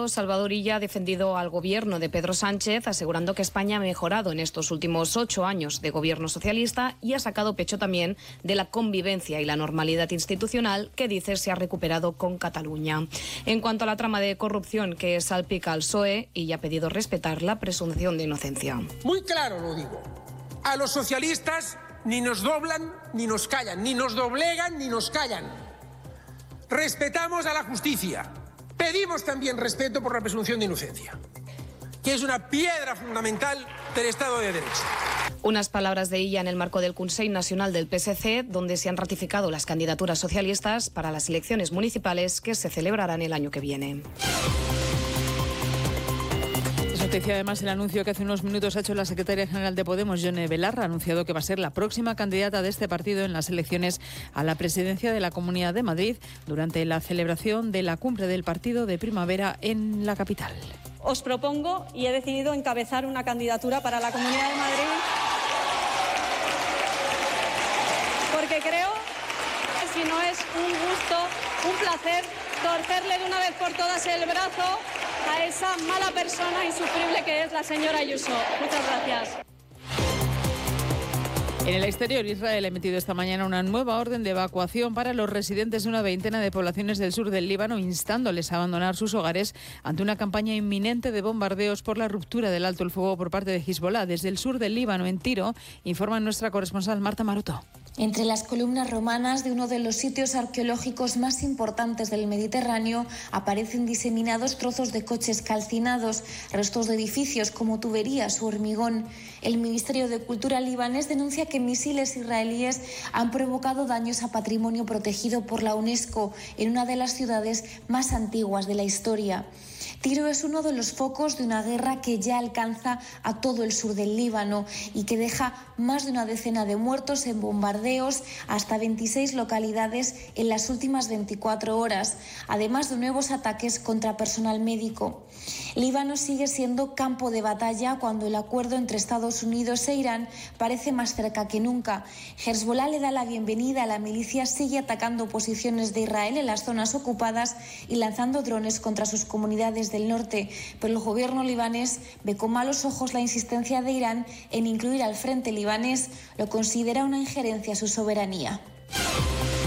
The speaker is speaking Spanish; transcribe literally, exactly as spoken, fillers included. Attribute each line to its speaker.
Speaker 1: diputado Salvador Illa ha defendido al gobierno de Pedro Sánchez, asegurando que España ha mejorado en estos últimos ocho años de gobierno socialista y ha sacado pecho también de la convivencia y la normalidad institucional que dice se ha recuperado con Cataluña. En cuanto a la trama de corrupción que salpica al P S O E, Illa ha pedido respetar la presunción de inocencia.
Speaker 2: Muy claro lo digo. A los socialistas ni nos doblan ni nos callan, ni nos doblegan ni nos callan. Respetamos a la justicia. Pedimos también respeto por la presunción de inocencia, que es una piedra fundamental del Estado de Derecho.
Speaker 1: Unas palabras de Illa en el marco del Consell Nacional del P S C, donde se han ratificado las candidaturas socialistas para las elecciones municipales que se celebrarán el año que viene.
Speaker 3: Noticia además el anuncio que hace unos minutos ha hecho la secretaria general de Podemos, Yone Belarra, ha anunciado que va a ser la próxima candidata de este partido en las elecciones a la presidencia de la Comunidad de Madrid durante la celebración de la cumbre del partido de primavera en la capital.
Speaker 4: Os propongo y he decidido encabezar una candidatura para la Comunidad de Madrid porque creo que si no es un gusto, un placer torcerle de una vez por todas el brazo a esa mala persona insufrible que es la señora Ayuso. Muchas gracias.
Speaker 3: En el exterior, Israel ha emitido esta mañana una nueva orden de evacuación para los residentes de una veintena de poblaciones del sur del Líbano, instándoles a abandonar sus hogares ante una campaña inminente de bombardeos por la ruptura del alto el fuego por parte de Hezbollah. Desde el sur del Líbano, en Tiro, informa nuestra corresponsal Marta Maroto.
Speaker 5: Entre las columnas romanas de uno de los sitios arqueológicos más importantes del Mediterráneo aparecen diseminados trozos de coches calcinados, restos de edificios como tuberías o hormigón. El Ministerio de Cultura libanés denuncia que misiles israelíes han provocado daños a patrimonio protegido por la UNESCO en una de las ciudades más antiguas de la historia. Tiro es uno de los focos de una guerra que ya alcanza a todo el sur del Líbano y que deja más de una decena de muertos en bombardeos hasta veintiséis localidades en las últimas veinticuatro horas, además de nuevos ataques contra personal médico. Líbano sigue siendo campo de batalla cuando el acuerdo entre Estados Unidos e Irán parece más cerca que nunca. Hezbollah le da la bienvenida, la milicia sigue atacando posiciones de Israel en las zonas ocupadas y lanzando drones contra sus comunidades del norte, pero el gobierno libanés ve con malos ojos la insistencia de Irán en incluir al frente libanés, lo considera una injerencia a su soberanía.